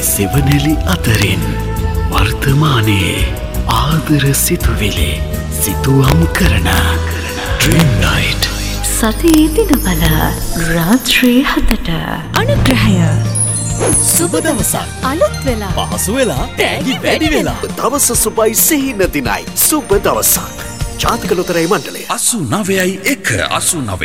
සෙවනැලි අතරින් වර්තමානයේ ආදර සිතුවිලි සිතුවම් කරන ඩ්‍රීම් නයිට් සතියේ දිනවල රාත්‍රී 7ට අනුග්‍රහය සුබ දවසක් අලුත් වෙලා පහසු වෙලා තෑගි වැඩි වෙලා දවස සුබයි සිහින දිනයි සුබ දවසක් ජාතික ලොතරැයි මණ්ඩලය 89.1 89